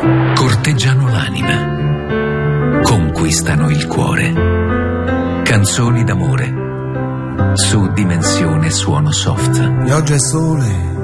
corteggiano l'anima, conquistano il cuore. Canzoni d'amore su Dimensione Suono Soft. Pioggia e sole